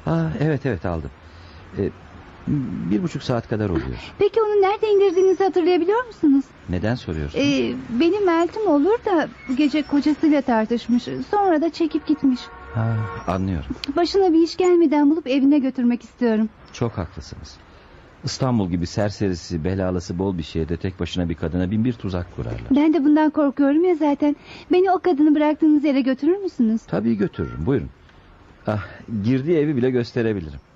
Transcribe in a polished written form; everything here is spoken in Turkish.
Evet aldım. 1,5 saat kadar oluyor. Peki onu nerede indirdiğinizi hatırlayabiliyor musunuz? Neden soruyorsun? Benim Meltem olur da bu gece kocasıyla tartışmış. Sonra da çekip gitmiş. Anlıyorum. Başına bir iş gelmeden bulup evine götürmek istiyorum. Çok haklısınız. İstanbul gibi serserisi, belalısı bol bir şehirde tek başına bir kadına bin bir tuzak kurarlar. Ben de bundan korkuyorum ya zaten. Beni o kadını bıraktığınız yere götürür müsünüz? Tabii götürürüm, buyurun. Girdiği evi bile gösterebilirim.